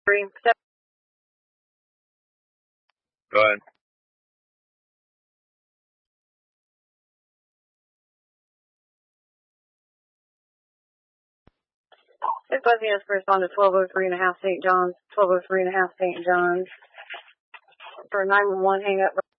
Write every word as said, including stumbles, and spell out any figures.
Three. Go ahead. This was units respond to twelve oh three and a half Saint John's, twelve oh three and a half Saint John's for nine one one hang up.